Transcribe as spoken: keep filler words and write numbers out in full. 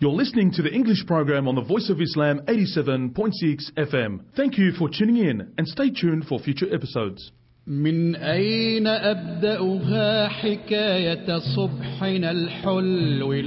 You're listening to the English program on the Voice of Islam eighty-seven point six F M. Thank you for tuning in and stay tuned for future episodes. من أين أبدأها حكاية صبحنا الحلو